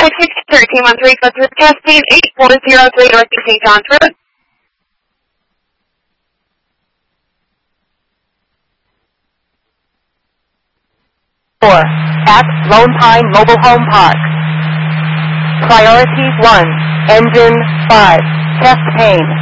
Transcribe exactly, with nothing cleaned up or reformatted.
five six one three one three, go to the Cascade eight four zero three North Saint John's Road. four. At Lone Pine Mobile Home Park. Priority one. Engine five. Chest pain.